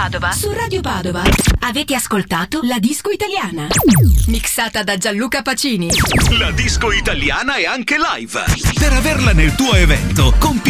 Padova. Su Radio Padova avete ascoltato La Disco Italiana, mixata da Gianluca Pacini. La disco italiana è anche live. Per averla nel tuo evento,